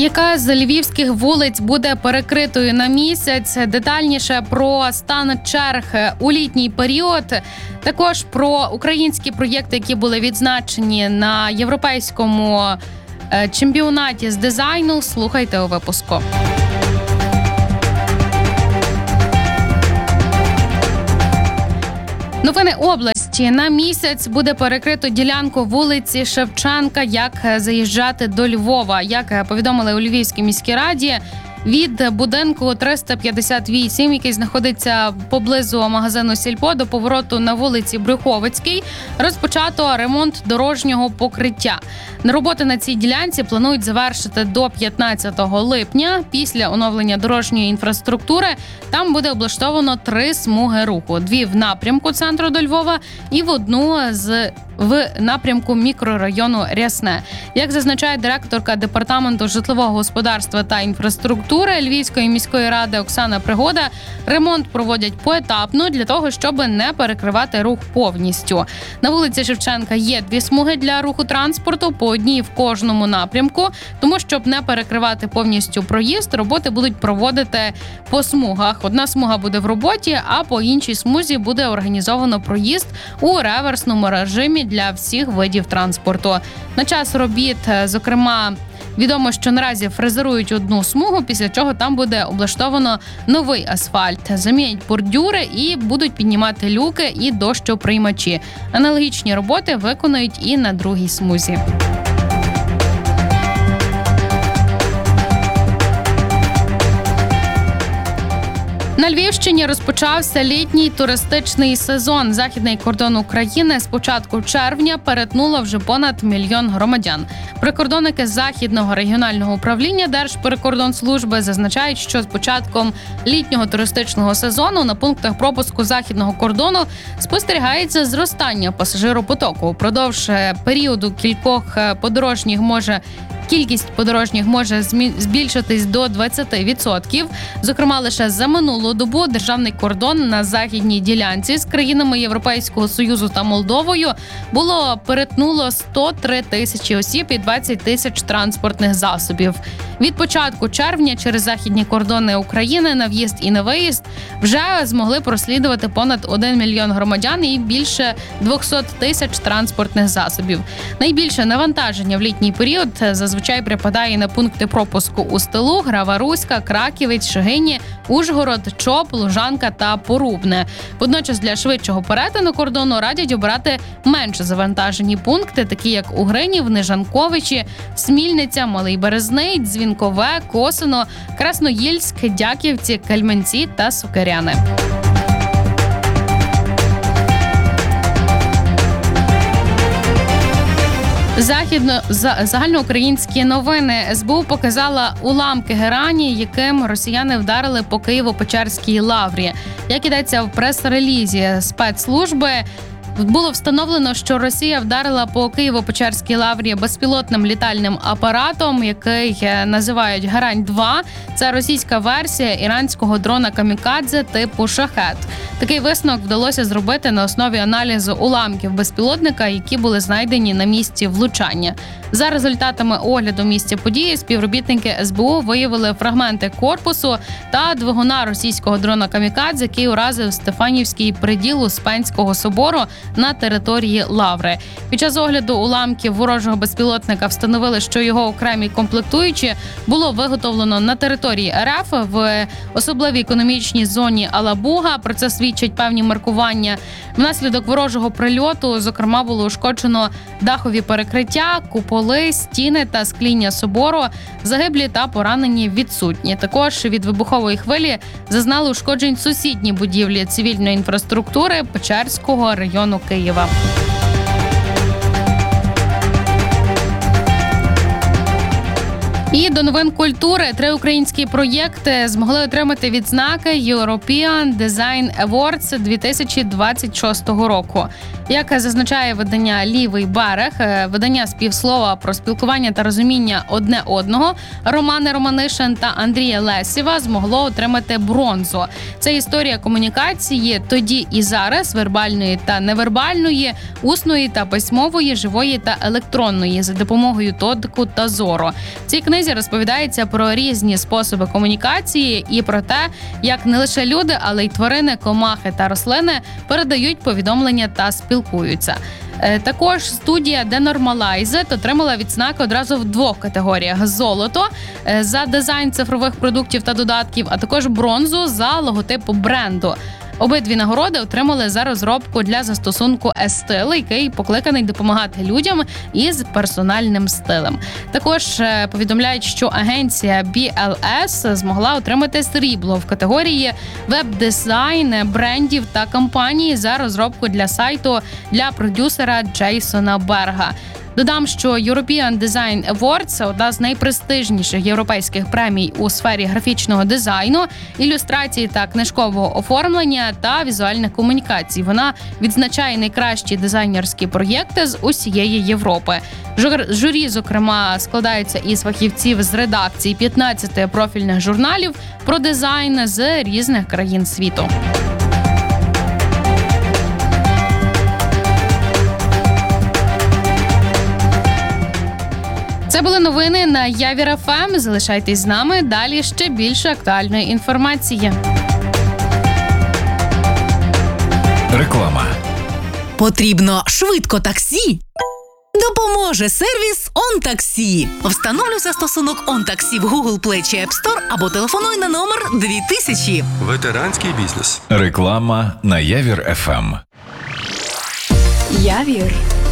Яка з львівських вулиць буде перекритою на місяць? Детальніше про стан черг у літній період. Також про українські проєкти, які були відзначені на європейському чемпіонаті з дизайну. Слухайте у випуску. Новини області. На місяць буде перекрито ділянку вулиці Шевченка, як заїжджати до Львова. Як повідомили у Львівській міській раді, від будинку 358, який знаходиться поблизу магазину «Сільпо», до повороту на вулиці Брюховицькій, розпочато ремонт дорожнього покриття. Роботи на цій ділянці планують завершити до 15 липня. Після оновлення дорожньої інфраструктури там буде облаштовано 3 смуги руху. 2 в напрямку центру до Львова і в одну в напрямку мікрорайону Рясне. Як зазначає директорка департаменту житлового господарства та інфраструктури Львівської міської ради Оксана Пригода, ремонт проводять поетапно для того, щоб не перекривати рух повністю. На вулиці Шевченка є 2 смуги для руху транспорту, по одній в кожному напрямку. Тому, щоб не перекривати повністю проїзд, роботи будуть проводити по смугах. Одна смуга буде в роботі, а по іншій смузі буде організовано проїзд у реверсному режимі для всіх видів транспорту. На час робіт, зокрема, відомо, що наразі фрезерують одну смугу, після чого там буде облаштовано новий асфальт. Замінять бордюри і будуть піднімати люки і дощоприймачі. Аналогічні роботи виконують і на другій смузі. На Львівщині розпочався літній туристичний сезон. Західний кордон України з початку червня перетнуло вже понад 1 мільйон громадян. Прикордонники Західного регіонального управління Держприкордонслужби зазначають, що з початком літнього туристичного сезону на пунктах пропуску західного кордону спостерігається зростання пасажиропотоку. Упродовж періоду кількість подорожніх може збільшитись до 20%. Зокрема, лише за минулу добу державний кордон на західній ділянці з країнами Європейського Союзу та Молдовою перетнуло 103 тисячі осіб і 20 тисяч транспортних засобів. Від початку червня через західні кордони України на в'їзд і на виїзд вже змогли прослідувати понад 1 мільйон громадян і більше 200 тисяч транспортних засобів. Найбільше навантаження в літній період зазвичай припадає на пункти пропуску у Стилу, Грава-Руська, Краківець, Шегині, Ужгород, Чоп, Лужанка та Порубне. Водночас для швидшого перетину кордону радять обирати менш завантажені пункти, такі як Угринів, Нежанковичі, Смільниця, Малий Березний, Дзвінкове, Косино, Красноїльськ, Дяківці, Кальменці та Сокиряне. Загальноукраїнські новини. СБУ показала уламки герані, яким росіяни вдарили по Києво-Печерській лаврі. Як ідеться в прес-релізі спецслужби, було встановлено, що Росія вдарила по Києво-Печерській лаврі безпілотним літальним апаратом, який називають «Герань-2». Це російська версія іранського дрона «Камікадзе» типу «Шахет». Такий висновок вдалося зробити на основі аналізу уламків безпілотника, які були знайдені на місці влучання. За результатами огляду місця події співробітники СБУ виявили фрагменти корпусу та двигуна російського дрона «Камікадзе», який уразив Стефанівський приділ Успенського собору на території Лаври. Під час огляду уламків ворожого безпілотника встановили, що його окремі комплектуючі було виготовлено на території РФ в особливій економічній зоні Алабуга. Про це свідчать певні маркування. Внаслідок ворожого прильоту, зокрема, було ушкоджено дахові перекриття, куполи, стіни та скління собору. Загиблі та поранені відсутні. Також від вибухової хвилі зазнали ушкоджень сусідні будівлі цивільної інфраструктури Печерського району Києва. І до новин культури. 3 українські проєкти змогли отримати відзнаки European Design Awards 2026 року. Як зазначає видання «Лівий берег», видання співслова про спілкування та розуміння одне одного, Романи Романишин та Андрія Лесєва змогло отримати бронзу. Це історія комунікації тоді і зараз, вербальної та невербальної, усної та письмової, живої та електронної, за допомогою дотику та зору. В цій книзі книзі розповідається про різні способи комунікації і про те, як не лише люди, але й тварини, комахи та рослини передають повідомлення та спілкуються. Також студія Denormalized отримала відзнаки одразу в 2 категоріях: золото за дизайн цифрових продуктів та додатків, а також бронзу за логотип бренду. Обидві нагороди отримали за розробку для застосунку Estile, який покликаний допомагати людям із персональним стилем. Також повідомляють, що агенція BLS змогла отримати срібло в категорії веб-дизайн брендів та компаній за розробку для сайту для продюсера Джейсона Берга. Додам, що European Design Awards – це одна з найпрестижніших європейських премій у сфері графічного дизайну, ілюстрації та книжкового оформлення та візуальних комунікацій. Вона відзначає найкращі дизайнерські проєкти з усієї Європи. Журі, зокрема, складається із фахівців з редакції 15 профільних журналів про дизайн з різних країн світу. Це були новини на Явір ФМ. Залишайтесь з нами. Далі ще більше актуальної інформації. Реклама. Потрібно швидко таксі? Допоможе сервіс OnTaxi. Встановлюй застосунок OnTaxi в Google Play чи App Store або телефонуй на номер 2000. Ветеранський бізнес. Реклама на Явір ФМ. Явір